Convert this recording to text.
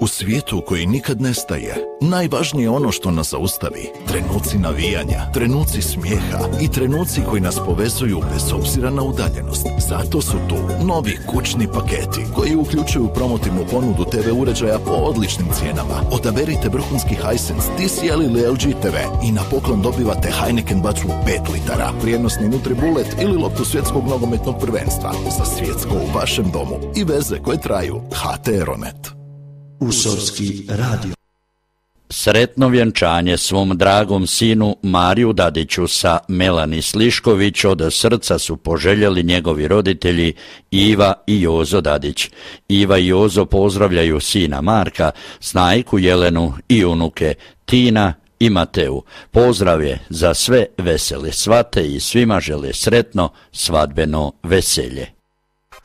U svijetu koji nikad nestaje, najvažnije je ono što nas zaustavi. Trenuci navijanja, trenuci smijeha i trenuci koji nas povezuju bez obzira na udaljenost. Zato su tu novi kućni paketi koji uključuju promotivnu ponudu TV uređaja po odličnim cijenama. Odaberite vrhunski Hisense, TCL ili LG TV i na poklon dobivate Heineken bačvu 5 litara, prijenosni Nutribullet ili loptu svjetskog nogometnog prvenstva za svjetsko u vašem domu i veze koje traju. HT Aeronet. Usorski radio. Sretno vjenčanje svom dragom sinu Mariju Dadiću sa Melani Slišković od srca su poželjeli njegovi roditelji Iva i Jozo Dadić. Iva i Jozo pozdravljaju sina Marka, snajku Jelenu i unuke Tina i Mateu. Pozdrav je za sve vesele svate i svima žele sretno svadbeno veselje.